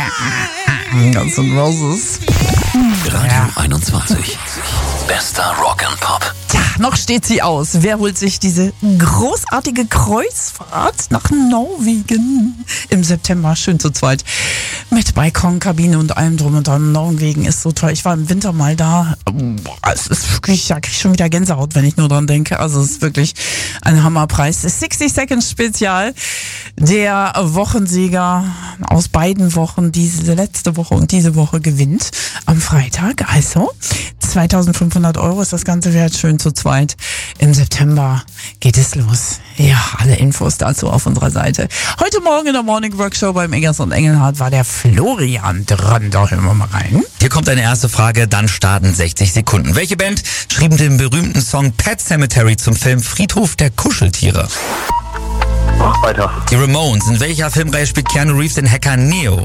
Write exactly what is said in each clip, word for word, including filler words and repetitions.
Guns N' Roses. Radio ja. einundzwanzig. Bester Rock and Pop. Tja, noch steht sie aus. Wer holt sich diese großartige Kreuzfahrt nach Norwegen im September? Schön zu zweit. Mit Balkonkabine und allem drum und dran. Norwegen ist so toll. Ich war im Winter mal da. Es ist wirklich, ja, krieg ich schon wieder Gänsehaut, wenn ich nur dran denke. Also es ist wirklich ein Hammerpreis. Das sixty Seconds Spezial. Der Wochensieger aus beiden Wochen, diese letzte Woche und diese Woche, gewinnt am Freitag. Also zweitausendfünfhundert Euro ist das Ganze wert. Schön zu zweit. Im September geht es los. Ja, alle Infos dazu auf unserer Seite. Heute Morgen in der Morning Workshow beim Eggers und Engelhardt war der Florian dran. Da hören wir mal rein. Hier kommt eine erste Frage, dann starten sechzig Sekunden. Welche Band schrieben den berühmten Song Pet Sematary zum Film Friedhof der Kuscheltiere? Mach weiter. Die Ramones. In welcher Filmreihe spielt Keanu Reeves den Hacker Neo?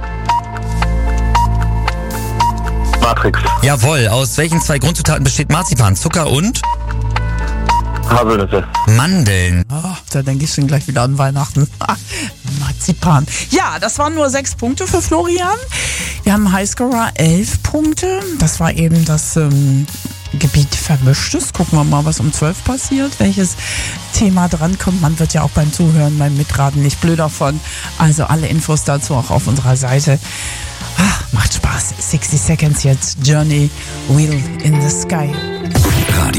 Matrix. Jawohl. Aus welchen zwei Grundzutaten besteht Marzipan? Zucker und? Haselnüsse. Mandeln. Oh, da denke ich schon gleich wieder an Weihnachten. Marzipan. Ja, das waren nur sechs Punkte für Florian. Wir haben Highscorer elf Punkte. Das war eben das ähm, Gebiet Vermischtes. Gucken wir mal, was um zwölf passiert. Welches Thema drankommt. Man wird ja auch beim Zuhören, beim Mitraten nicht blöd davon. Also alle Infos dazu auch auf unserer Seite. Ah, macht Spaß. sixty Seconds jetzt. Journey, Wheel in the Sky.